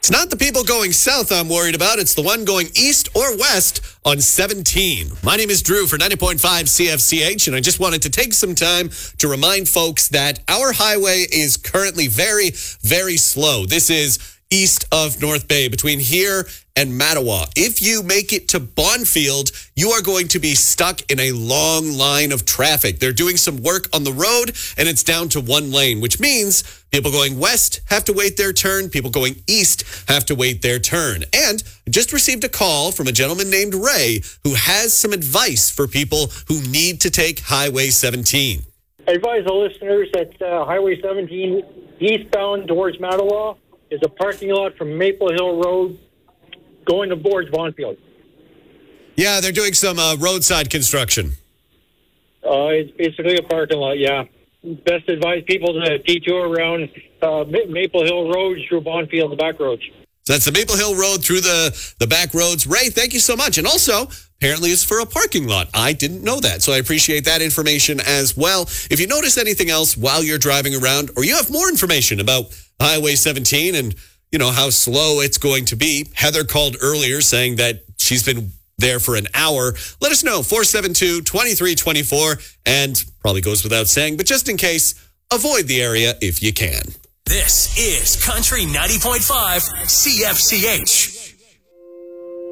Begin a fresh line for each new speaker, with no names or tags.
It's not the people going south I'm worried about. It's the one going east or west on 17. My name is Drew for 90.5 CFCH, and I just wanted to take some time to remind folks that our highway is currently very, very slow. This is east of North Bay, between here and Mattawa. If you make it to Bonfield, you are going to be stuck in a long line of traffic. They're doing some work on the road, and it's down to one lane, which means people going west have to wait their turn. People going east have to wait their turn. And I just received a call from a gentleman named Ray who has some advice for people who need to take Highway 17.
I advise the listeners that Highway 17 eastbound towards Mattawa is a parking lot from Maple Hill Road going towards Bonfield.
Yeah, they're doing some roadside construction.
It's basically a parking lot, yeah. Best advise people to detour around Maple Hill Road through Bonfield, the back roads.
So that's the Maple Hill Road through the back roads. Ray, thank you so much. And also, apparently it's for a parking lot. I didn't know that, so I appreciate that information as well. If you notice anything else while you're driving around, or you have more information about Highway 17 and, you know, how slow it's going to be, Heather called earlier saying that she's been there for an hour. Let us know, 472-2324, and probably goes without saying, but just in case, avoid the area if you can.
This is Country 90.5 CFCH.